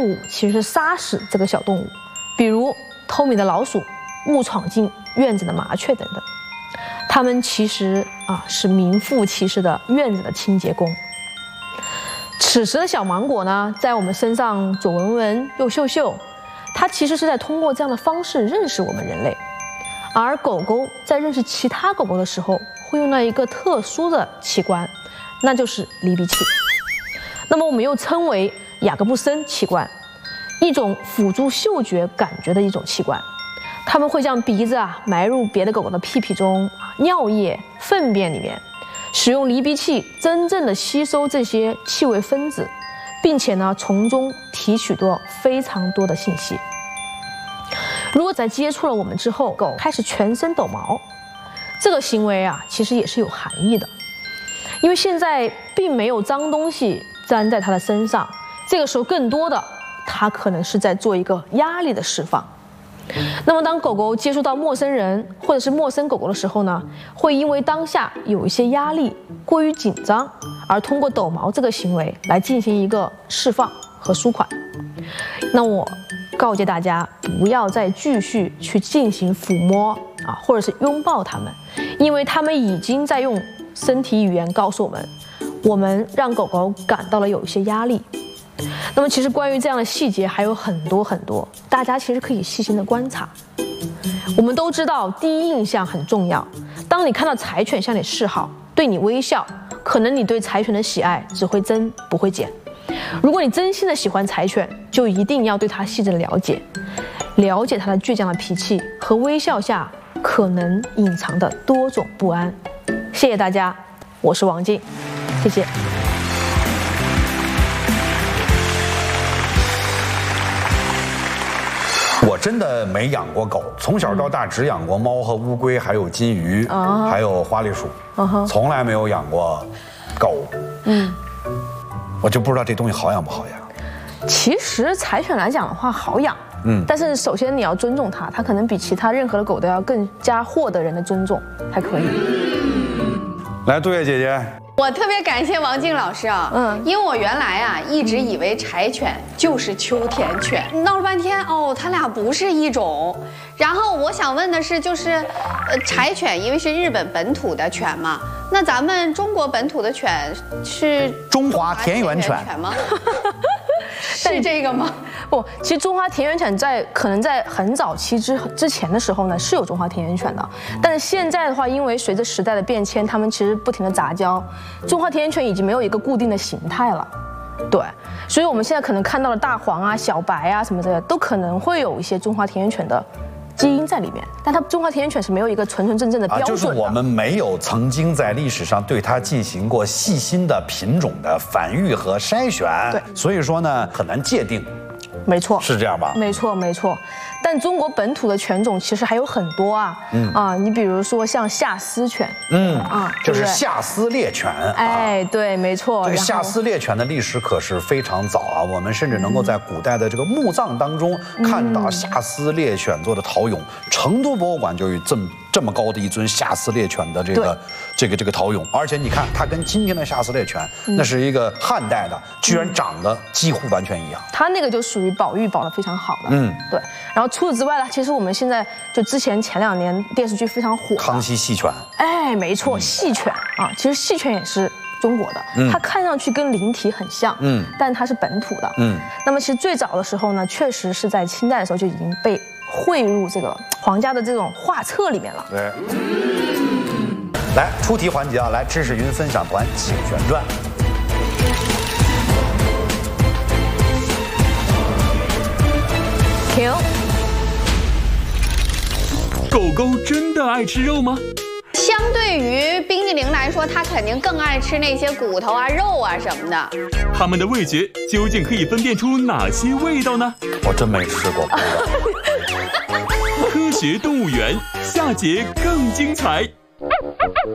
务其实是杀死这个小动物，比如偷米的老鼠、误闯进院子的麻雀等等。它们其实是名副其实的院子的清洁工。此时的小芒果呢，在我们身上左闻闻右嗅嗅，它其实是在通过这样的方式认识我们人类。而狗狗在认识其他狗狗的时候，会用到一个特殊的器官，那就是离鼻器。那么我们又称为雅各布森器官，一种辅助嗅觉感觉的一种器官。它们会将鼻子埋入别的狗狗的屁屁中、尿液、粪便里面，使用离鼻器真正的吸收这些气味分子，并且呢从中提取到非常多的信息。如果在接触了我们之后，狗开始全身抖毛，这个行为其实也是有含义的，因为现在并没有脏东西粘在它的身上，这个时候更多的它可能是在做一个压力的释放。那么当狗狗接触到陌生人或者是陌生狗狗的时候呢，会因为当下有一些压力，过于紧张，而通过抖毛这个行为来进行一个释放和舒缓。那我告诫大家，不要再继续去进行抚摸或者是拥抱它们，因为它们已经在用身体语言告诉我们让狗狗感到了有一些压力。那么其实关于这样的细节还有很多很多，大家其实可以细心的观察。我们都知道第一印象很重要，当你看到柴犬向你示好，对你微笑，可能你对柴犬的喜爱只会增不会减。如果你真心的喜欢柴犬，就一定要对它细致的了解它的倔强的脾气和微笑下可能隐藏的多种不安。谢谢大家，我是王静，谢谢。 我真的没养过狗，从小到大只养过猫和乌龟，还有金鱼，还有花栗鼠，从来没有养过狗。我就不知道这东西好养不好养。 其实柴犬来讲的话好养，但是首先你要尊重它，它可能比其他任何的狗都要更加获得人的尊重才可以。 来，杜月姐姐。 我特别感谢王静老师因为我原来一直以为柴犬就是秋田犬，闹了半天它俩不是一种。然后我想问的是，就是柴犬因为是日本本土的犬嘛，那咱们中国本土的犬是中华田园犬吗？是这个吗？ 不，其实中华田园犬可能在很早期之前的时候呢是有中华田园犬的，但是现在的话，因为随着时代的变迁，它们其实不停的杂交，中华田园犬已经没有一个固定的形态了。对，所以我们现在可能看到的大黄小白什么的，都可能会有一些中华田园犬的基因在里面，但它中华田园犬是没有一个纯纯正正的标准的。 就是我们没有曾经在历史上对它进行过细心的品种的繁育和筛选， 对， 所以说呢很难界定。 没错， 是这样吧？ 没错。但中国本土的犬种其实还有很多你比如说像夏斯犬， 就是夏斯猎犬。 对，没错。 这个夏斯猎犬的历史可是非常早我们甚至能够在古代的这个墓葬当中看到夏斯猎犬做的陶俑。成都博物馆就有这么高的一尊夏斯猎犬的这个陶俑，而且你看它跟今天的夏斯猎犬，那是一个汉代的，居然长得几乎完全一样。 它那个就属于保育保得非常好的，对。然后除此之外呢，其实我们现在就前2年电视剧非常火， 康熙细犬。 没错，细犬其实细犬也是中国的，它看上去跟灵缇很像，但它是本土的，那么其实最早的时候呢，确实是在清代的时候就已经被汇入这个皇家的这种画册里面了。 对。来出题环节来知识云分享团请旋转。 停。 狗狗真的爱吃肉吗？ 相对于冰激凌来说，它肯定更爱吃那些骨头肉什么的。 它们的味觉究竟可以分辨出哪些味道呢？ 我真没吃过。 科学动物园下节更精彩。